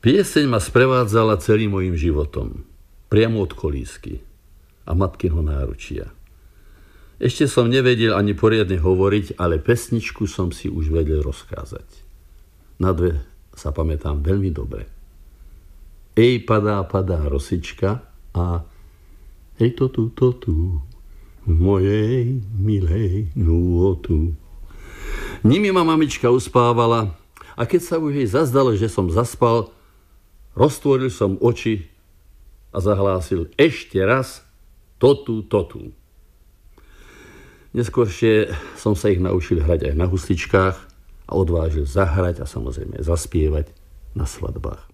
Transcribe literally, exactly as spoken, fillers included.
Pieseň ma sprevádzala celým mojím životom. Priamo od kolísky a matkinho náručia. Ešte som nevedel ani poriadne hovoriť, ale pesničku som si už vedel rozkázať. Na dve sa pamätám veľmi dobre. Ej, padá, padá rosička a hej, to tu, to tu, mojej milej nôtu. Nimi ma mamička uspávala a keď sa už jej zazdalo, že som zaspal, roztvoril som oči a zahlásil ešte raz to tu, to tu. Neskôršie som sa ich naučil hrať aj na husličkách a odvážil zahrať a samozrejme zaspievať na svadbách.